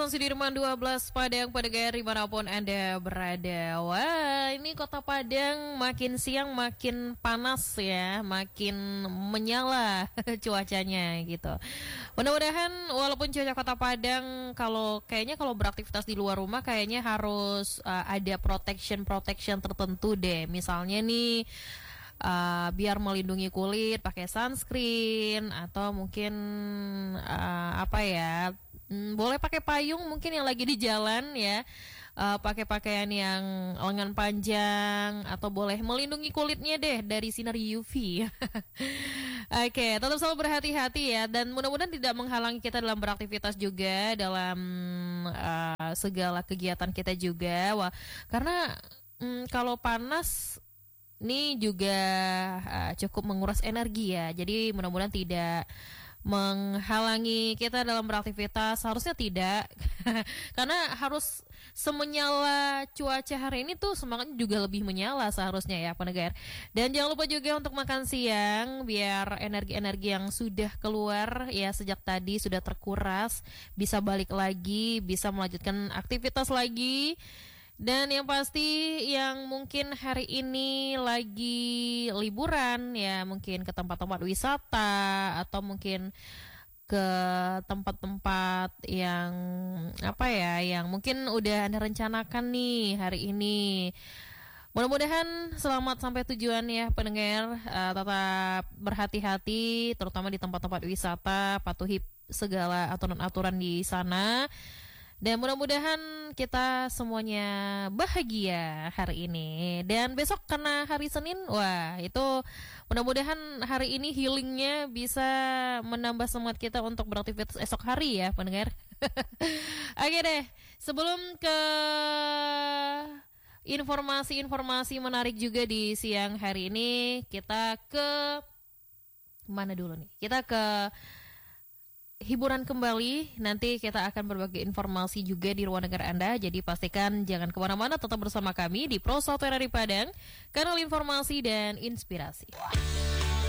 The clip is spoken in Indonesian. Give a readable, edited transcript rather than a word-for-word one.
Sudirman 12 Padang Pendengar dimanapun Anda berada. Wah, ini kota Padang makin siang makin panas ya, makin menyala cuacanya gitu. Mudah-mudahan walaupun cuaca kota Padang kalau beraktivitas di luar rumah kayaknya harus ada protection tertentu deh. Misalnya nih biar melindungi kulit pakai sunscreen atau mungkin boleh pakai payung mungkin yang lagi di jalan ya, pakai pakaian yang lengan panjang atau boleh melindungi kulitnya deh dari sinar UV. Oke, tetap selalu berhati-hati ya, dan mudah-mudahan tidak menghalangi kita dalam beraktivitas juga dalam segala kegiatan kita juga. Wah, karena kalau panas ini juga cukup menguras energi ya. Jadi mudah-mudahan tidak menghalangi kita dalam beraktivitas, harusnya tidak. Karena harus semenyala cuaca hari ini tuh semangatnya juga lebih menyala seharusnya ya pendengar. Dan jangan lupa juga untuk makan siang biar energi-energi yang sudah keluar ya sejak tadi sudah terkuras bisa balik lagi, bisa melanjutkan aktivitas lagi. Dan yang pasti yang mungkin hari ini lagi liburan ya, mungkin ke tempat-tempat wisata atau mungkin ke tempat-tempat yang yang mungkin udah Anda rencanakan nih hari ini. Mudah-mudahan selamat sampai tujuan ya pendengar, tetap berhati-hati terutama di tempat-tempat wisata, patuhi segala aturan-aturan di sana. Dan mudah-mudahan kita semuanya bahagia hari ini. Dan besok karena hari Senin, wah itu mudah-mudahan hari ini healingnya bisa menambah semangat kita untuk beraktivitas esok hari ya pendengar. Oke deh, sebelum ke informasi-informasi menarik juga di siang hari ini, kita ke mana dulu nih? Kita ke hiburan kembali, nanti kita akan berbagi informasi juga di ruang dengar Anda. Jadi pastikan jangan kemana-mana, tetap bersama kami di Pro 1 RRI Padang, kanal informasi dan inspirasi.